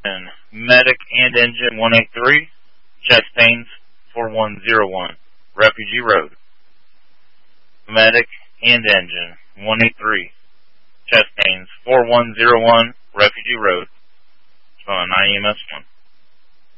And medic and engine 183, chest pains 4101, Refugee Road. Medic and engine 183, chest pains 4101, Refugee Road. 9 EMS 1.